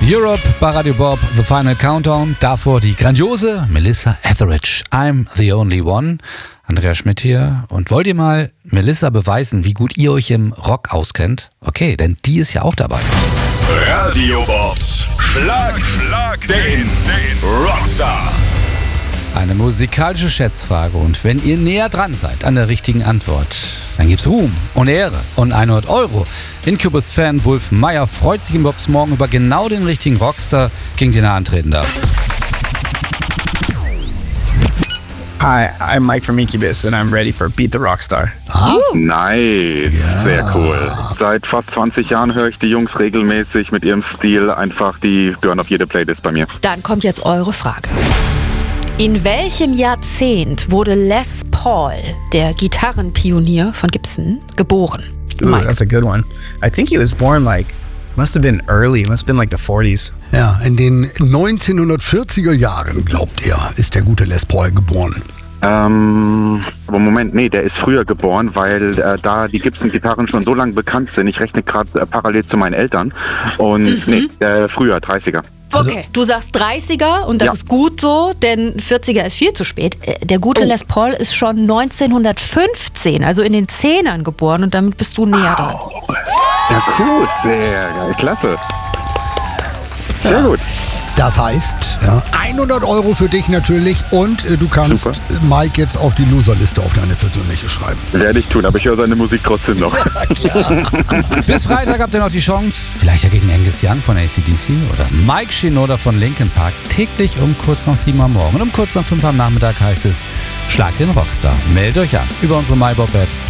Europe bei Radio Bob, The Final Countdown. Davor die grandiose Melissa Etheridge, I'm the Only One. Andreas Schmidt hier. Und wollt ihr mal Melissa beweisen, wie gut ihr euch im Rock auskennt? Okay, denn die ist ja auch dabei. Radio Bobs Schlag den Rockstar. Eine musikalische Schätzfrage. Und wenn ihr näher dran seid an der richtigen Antwort, dann gibt's Ruhm und Ehre und 100 €. Incubus-Fan Wulf Meyer freut sich im Bobs Morgen über genau den richtigen Rockstar, gegen den er antreten darf. Hi, I'm Mike from Incubus and I'm ready for Beat the Rockstar. Nice, sehr cool. Seit fast 20 Jahren höre ich die Jungs regelmäßig mit ihrem Stil. Einfach, die gehören auf jede Playlist bei mir. Dann kommt jetzt eure Frage. In welchem Jahrzehnt wurde Les Paul, der Gitarrenpionier von Gibson, geboren? Ooh, Mike. that's a good one. I think he was born must have been early, must have been like the 40s. Ja, in den 1940er Jahren, glaubt er, ist der gute Les Paul geboren. Aber Moment, nee, der ist früher geboren, weil da die Gibson-Gitarren schon so lange bekannt sind. Ich rechne gerade parallel zu meinen Eltern. Und früher, 30er. Okay, du sagst 30er und das ist gut so, denn 40er ist viel zu spät. Der gute Les Paul ist schon 1915, also in den 10ern geboren und damit bist du näher dran. Ja, cool, sehr geil, klasse. Sehr gut. Das heißt, 100 € für dich natürlich und du kannst Super. Mike jetzt auf die Loserliste auf deine persönliche schreiben. Werde ich tun, aber ich höre seine Musik trotzdem noch. Bis Freitag habt ihr noch die Chance, vielleicht ja gegen Angus Young von AC/DC oder Mike Shinoda von Linkin Park, täglich um kurz nach 7 am Morgen und um kurz nach 5 am Nachmittag heißt es Schlag den Rockstar. Meldet euch an über unsere MyBob-App